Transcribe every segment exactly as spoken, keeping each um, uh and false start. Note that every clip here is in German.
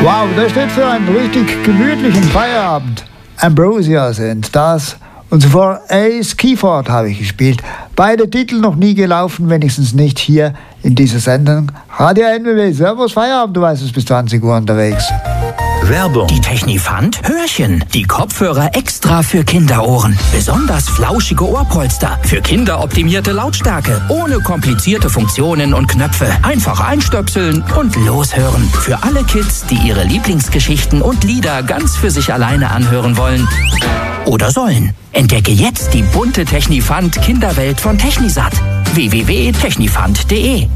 Wow, das steht für einen richtig gemütlichen Feierabend. Ambrosia sind das. Und zuvor Ace Keyford habe ich gespielt. Beide Titel noch nie gelaufen, wenigstens nicht hier in dieser Sendung. Radio N W W, Servus Feierabend, du weißt es, bis zwanzig Uhr unterwegs. Werbung. Die Technifant Hörchen. Die Kopfhörer extra für Kinderohren. Besonders flauschige Ohrpolster. Für kinderoptimierte Lautstärke. Ohne komplizierte Funktionen und Knöpfe. Einfach einstöpseln und loshören. Für alle Kids, die ihre Lieblingsgeschichten und Lieder ganz für sich alleine anhören wollen. Oder sollen. Entdecke jetzt die bunte Technifant Kinderwelt von Technisat. w w w punkt technifant punkt d e.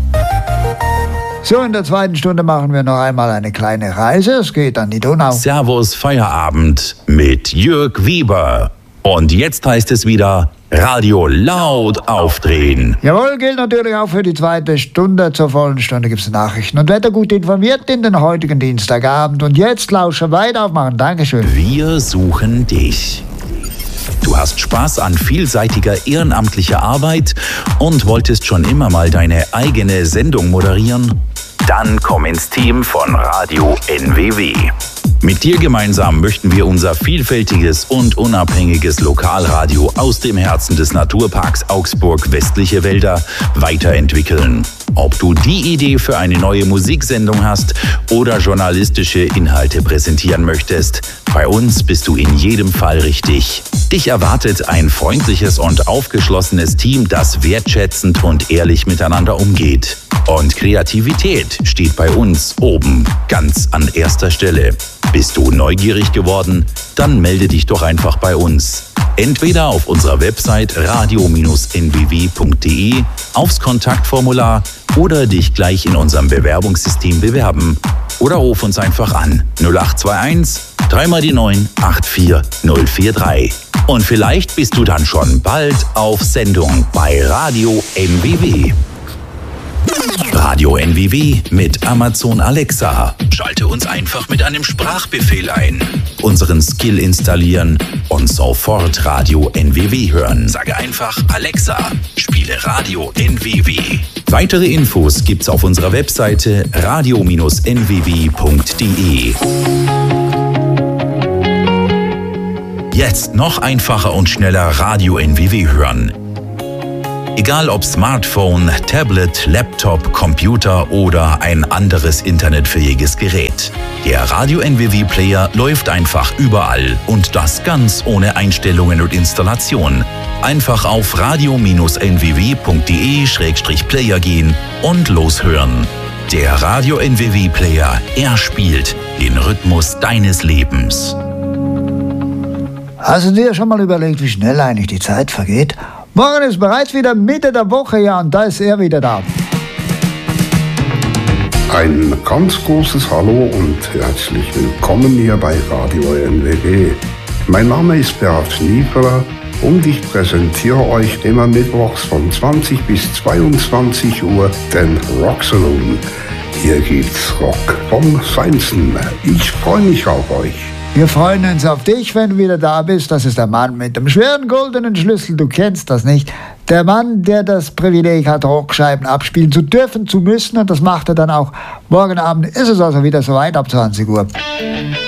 So, in der zweiten Stunde machen wir noch einmal eine kleine Reise. Es geht an die Donau. Servus Feierabend mit Jörg Wieber. Und jetzt heißt es wieder Radio laut aufdrehen. Jawohl, gilt natürlich auch für die zweite Stunde. Zur vollen Stunde gibt es Nachrichten und Wetter gut informiert in den heutigen Dienstagabend. Und jetzt Lauscher weit aufmachen. Dankeschön. Wir suchen dich. Du hast Spaß an vielseitiger ehrenamtlicher Arbeit und wolltest schon immer mal deine eigene Sendung moderieren? Dann komm ins Team von Radio N W W. Mit dir gemeinsam möchten wir unser vielfältiges und unabhängiges Lokalradio aus dem Herzen des Naturparks Augsburg Westliche Wälder weiterentwickeln. Ob du die Idee für eine neue Musiksendung hast oder journalistische Inhalte präsentieren möchtest, bei uns bist du in jedem Fall richtig. Dich erwartet ein freundliches und aufgeschlossenes Team, das wertschätzend und ehrlich miteinander umgeht. Und Kreativität steht bei uns oben ganz an erster Stelle. Bist du neugierig geworden? Dann melde dich doch einfach bei uns. Entweder auf unserer Website radio Bindestrich n w w punkt d e, aufs Kontaktformular oder dich gleich in unserem Bewerbungssystem bewerben. Oder ruf uns einfach an null acht zwei eins, drei mal die neun, acht vier null vier drei. Und vielleicht bist du dann schon bald auf Sendung bei Radio N W W. Radio N W W mit Amazon Alexa. Schalte uns einfach mit einem Sprachbefehl ein, unseren Skill installieren und sofort Radio N W W hören. Sage einfach Alexa, spiele Radio N W W. Weitere Infos gibt's auf unserer Webseite radio Bindestrich n w w punkt d e. Jetzt noch einfacher und schneller Radio N W W hören. Egal ob Smartphone, Tablet, Laptop, Computer oder ein anderes internetfähiges Gerät. Der Radio N W W-Player läuft einfach überall und das ganz ohne Einstellungen und Installation. Einfach auf radio Bindestrich n w w punkt d e Schrägstrich player gehen und loshören. Der Radio N W W-Player, er spielt den Rhythmus deines Lebens. Hast du dir schon mal überlegt, wie schnell eigentlich die Zeit vergeht? Morgen ist bereits wieder Mitte der Woche, ja, und da ist er wieder da. Ein ganz großes Hallo und herzlich willkommen hier bei Radio N W W. Mein Name ist Bert Niepeler und ich präsentiere euch immer mittwochs von zwanzig bis zweiundzwanzig Uhr den Rock Saloon. Hier gibt's Rock vom Feinsten. Ich freue mich auf euch. Wir freuen uns auf dich, wenn du wieder da bist. Das ist der Mann mit dem schweren goldenen Schlüssel. Du kennst das nicht. Der Mann, der das Privileg hat, Rockscheiben abspielen zu dürfen, zu müssen. Und das macht er dann auch. Morgen Abend ist es also wieder soweit ab zwanzig Uhr.